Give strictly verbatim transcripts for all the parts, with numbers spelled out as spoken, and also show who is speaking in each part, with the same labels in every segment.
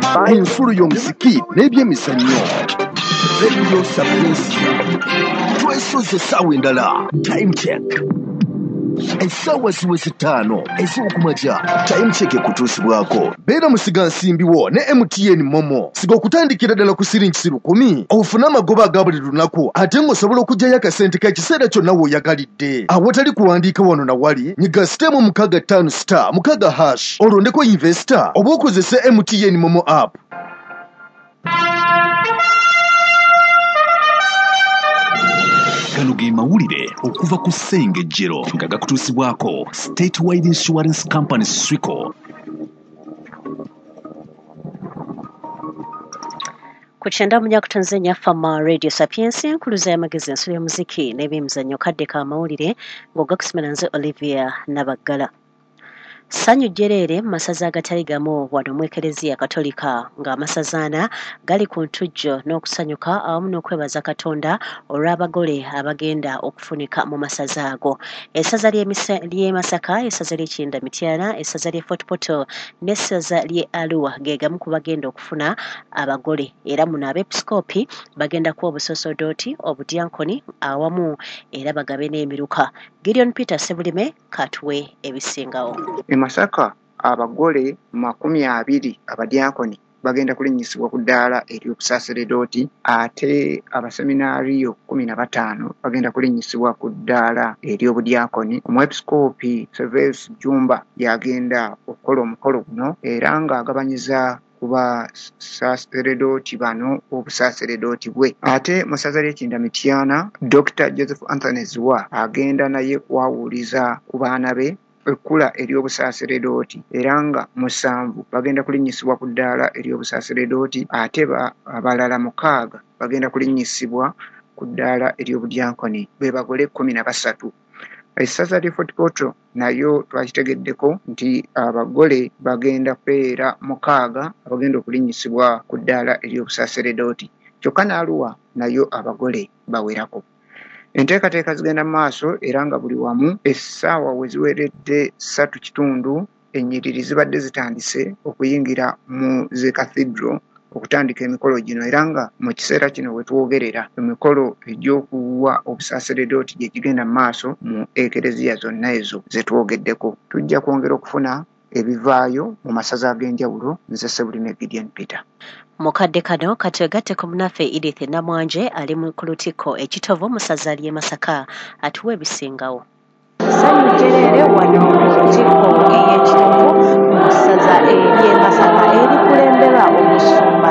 Speaker 1: enfulu y'omuziki n'ebyemizannyo. Radio Sapiensia twesoze essaawa endala. Time check essaawa ziweze ttaano ez'okumakya. Time check ekutuusibwako. Beera musiga nsimbiwo ne M T N Momo. Siga okutandikira ddala ku siringi lukumi ofune amagoba aga buli lunaku ate ng'osobola okuggyayo akasente k'ekiseera kyonna w'oyagalidde. Awatali kuwandiika wano na wali nyiga sitemu mukaaga ttaano star mukaaga hash olondeko investor oba okozese M T N Momo app. Gano ge mawulire okuva ku Ssengejjero nga gakutuusibwako State Wide Insurance Company Swico.
Speaker 2: Kuchenda munya ku Tanzania Fama Radio Sapiensia nkuluza y'amagezi ensolo y'omuziki n'ebyemizannyo kadde ka mawulire ng'ogakusimana nze Olivia Nabaggala. Sanyu Jerere masaza agatali gamu wano mu Ekereziya Katolika ng'amasaza ana gali ku ntujjo n'okusanyuka awamu n'okwebaza Katonda olw'abagole abagenda okufunika mu masaza ago. Essaza ly'e Masaka, essaza ly'e Kinda Mityana, essaza ly'e Fort Portal n'essaza ly'e Arua ge gamu ku bagenda okufuna abagole era muno abepiskopi bagenda kuwa obusosodooti obudyankoni awamu era bagabe n'emiruka. Gideon Peter Sebulime katuwe ebisingawo.
Speaker 3: Masaka abagole makumi abiri abadyankoni bagenda kulinnyisibwa ku ddaala ery'obusaseredooti ate abaseminaariyo kumi na bataano bagenda kulinnyisibwa ku ddaala ery'obudyankoni. Omwepiskoopi Severus Jumba yagenda okukola omukolo guno era ng'agabanyiza kuba saseredooti bano obusaseredooti bwe. Ate mu ssaza ly'e Kinda Mityana Doctor Joseph Anthony Zwa agenda naye kwawuliza ku baana be ekkula ery'obusaseredooti era nga musanvu bagenda kulinnyisibwa ku ddaala ery'obusaseredooti ate abalala mukaaga bagenda kulinnyisibwa ku ddaala ery'obudyankoni be bagole kkumi na basatu. Essaza ly'e Fort Portal nayo twakitegeddeko nti abagole bagenda kubeera mukaaga abagenda okulinnyisibwa ku ddaala ery'obusaseredooti kyokka n'Arua nayo abagole bawerako. Enteekateeka zigenda mu maaso era nga buli wamu essaawa we ziweredde ssatu kitundu ennyiriri zibadde zitandise okuyingira mu ze cathedral okutandika emikolo gino era nga mu kiseera kino we twogerera emikolo egy'okuwa obusaseredooti gye gigenda mu maaso mu ekereziya zonna ezo ze twogeddeko. Tujja kwongera okufuna ebivaayo mu masaza ag'enjawulo. Nze Sebulime Gideon Peter.
Speaker 2: Mukadde kano katwegatteko munaffe Edith Namwanje ali ku lutikko ekitovu mu ssaza ly'e Masaka atuwa ebisingawo. Sanyu Jerere wano mu lutikko ey'ekitovu mu ssaza ery'e Masaka erikulemberwa omusumba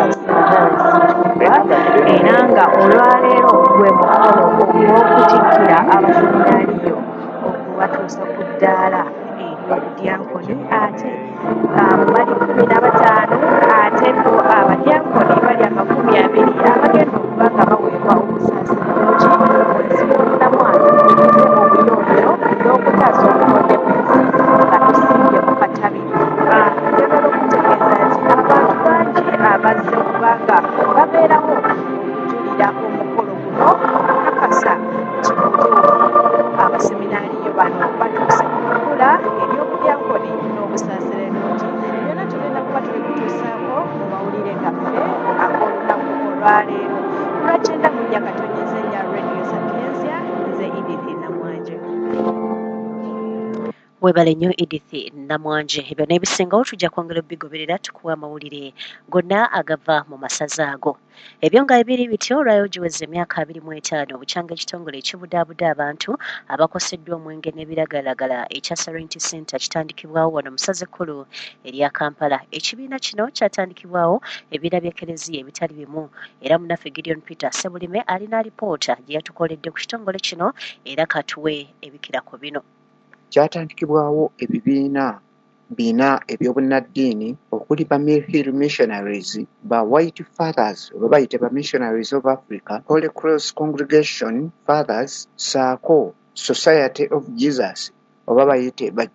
Speaker 2: era nga olwaleero gwe mukolo ogw'okutikkira abaseminaariyo okubatuusa ku ddaala ery'obudyankoni ate bali kumi na bataano ate abadyankoni bali amakumi abiri abagenda okuba nga baweebwa obusaseredooti mwezi gw'Omulamwezi tugize obuyonjo n'okutaasa obutonde bw'ensi nga tusimbye mu katabi. Njagala okutegeeza nti abantu bangi abazze okuba nga babeeramu okujulira omukolo guno akakasa nti mutuufu abaseminaariyo bano batuuse ku kkula ery'obudyankoni n'obusaseredooti. Byonna tugenda kuba tubikutuusaako mu mawulire gaffe ag'olunaku olwaleero. Lwakyenda mujja katonyeza nya Radio Sapiensia nze Edith Namwanje. Webale nnyo Edith Namwanje. Ebyo n'ebisingawo tujja kwongera obigoberera tukuwa amawulire gonna agava mu masaza ago. Ebyo nga ebiri bityo olwayo giweze emyaka abiri mu etaano obukyanga ekitongole ekibudaabuda abantu abakoseddwa omwenge n'ebiragalagala ekya Serenity Center kitandikibwawo wano mu ssaza ekkulu erya Kampala. Ekibiina kino kyatandikibwawo ebibiina by'ekereziya ebitali bimu era munaffe Gideon Peter Sebulime alina alipoota gye yatukoledde ku kitongole kino era katuwe ebikirako bino.
Speaker 3: Kyatandikibwawo ebibiina bina eby'obunnaddiini okuli ba Hill Missionaries, ba White Fathers oba bayite ba Missionaries of Africa, Holy Cross Congregation Fathers, saako Society of Jesus oba bayite ba